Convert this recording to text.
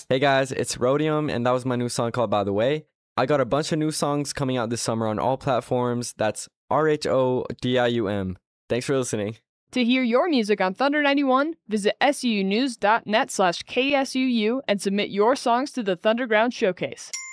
Hey guys, it's Rhodium, and that was my new song called By the Way. I got a bunch of new songs coming out this summer on all platforms. That's RHODIUM. Thanks for listening. To hear your music on Thunder 91, visit sunews.net/KSUU and submit your songs to the Thunderground Showcase.